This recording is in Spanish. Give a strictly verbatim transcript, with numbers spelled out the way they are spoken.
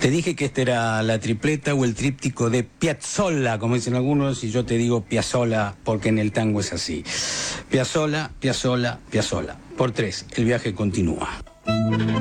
Te dije que esta era la tripleta o el tríptico de Piazzolla, como dicen algunos, y yo te digo Piazzolla porque en el tango es así. Piazzolla, Piazzolla, Piazzolla. Por tres, el viaje continúa.